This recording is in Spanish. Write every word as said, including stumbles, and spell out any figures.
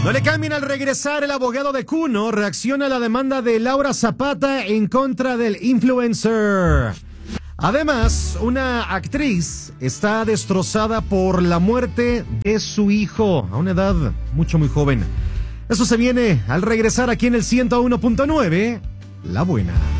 No le cambien. Al regresar, el abogado de Kuno reacciona a la demanda de Laura Zapata en contra del influencer. Además, una actriz está destrozada por la muerte de su hijo a una edad mucho muy joven. Eso se viene al regresar aquí en el ciento uno punto nueve, La Buena.